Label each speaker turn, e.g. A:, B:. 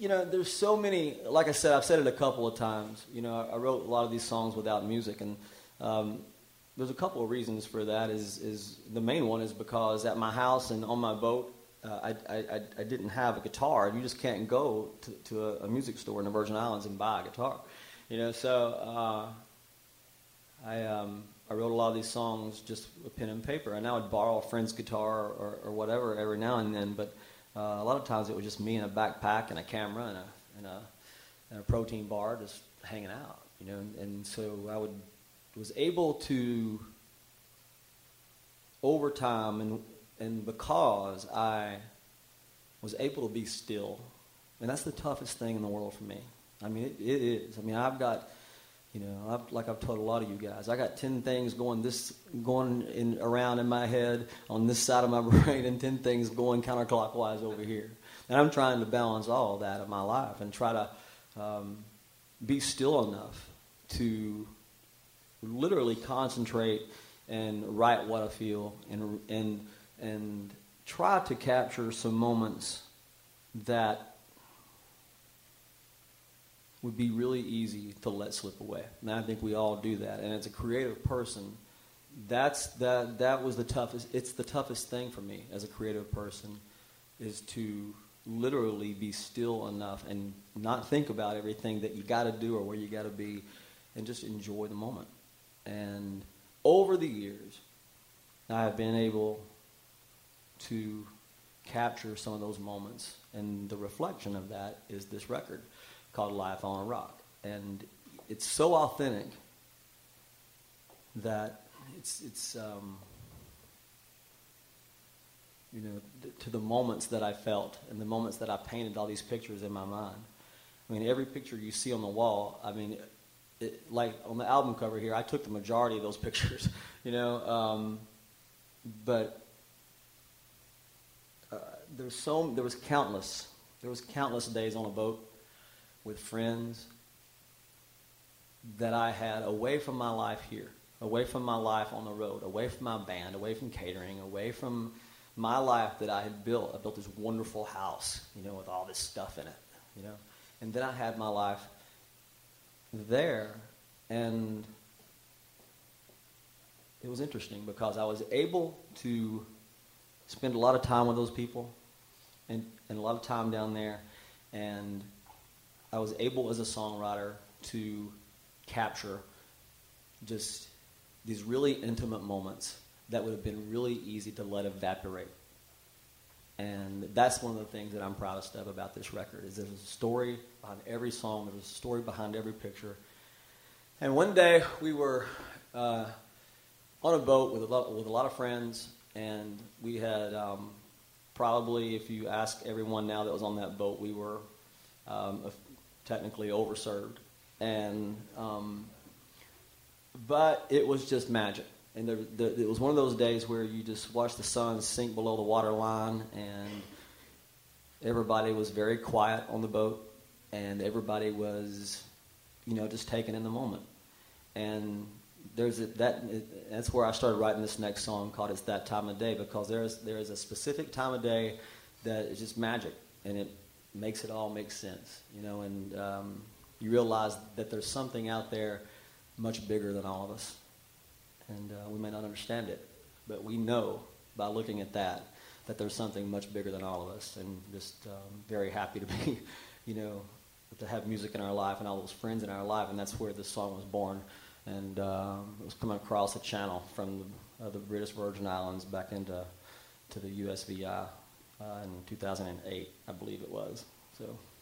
A: there's so many. Like I said, I've said it a couple of times. I wrote a lot of these songs without music, and there's a couple of reasons for that. Is the main one is because at my house and on my boat, I didn't have a guitar. You just can't go to a music store in the Virgin Islands and buy a guitar. So I wrote a lot of these songs just with pen and paper, and I would borrow a friend's guitar or whatever every now and then. But a lot of times it was just me in a backpack and a camera and a protein bar just hanging out. And so I was able to, over time, and because I was able to be still, and that's the toughest thing in the world for me. I mean, it is. I mean, I've got, like I've told a lot of you guys, I got 10 things going around in my head on this side of my brain, and 10 things going counterclockwise over here. And I'm trying to balance all of that in my life and try to be still enough to literally concentrate and write what I feel and try to capture some moments that would be really easy to let slip away. And I think we all do that. And as a creative person, that was the toughest. It's the toughest thing for me as a creative person, is to literally be still enough and not think about everything that you got to do or where you got to be, and just enjoy the moment. And over the years, I have been able to capture some of those moments, and the reflection of that is this record called Life on a Rock. And it's so authentic that it's to the moments that I felt and the moments that I painted all these pictures in my mind. I mean, every picture you see on the wall, I mean, like on the album cover here, I took the majority of those pictures, but there was countless days on a boat with friends that I had away from my life here, away from my life on the road, away from my band, away from catering, away from my life that I had built. I built this wonderful house, with all this stuff in it, and then I had my life there, and it was interesting because I was able to spend a lot of time with those people and a lot of time down there, and I was able as a songwriter to capture just these really intimate moments that would have been really easy to let evaporate. And that's one of the things that I'm proudest of about this record, is there's a story behind every song, there's a story behind every picture. And one day we were on a boat with a lot of friends, and we had probably, if you ask everyone now that was on that boat, we were technically overserved. And but it was just magic. And it was one of those days where you just watch the sun sink below the waterline, and everybody was very quiet on the boat, and everybody was, just taken in the moment. And that's where I started writing this next song called "It's That Time of Day," because there is a specific time of day that is just magic, and it makes it all make sense, And you realize that there's something out there much bigger than all of us. And we may not understand it, but we know by looking at that there's something much bigger than all of us. And just very happy to be, to have music in our life and all those friends in our life. And that's where this song was born. And it was coming across a channel from the British Virgin Islands back to the USVI in 2008, I believe it was. So.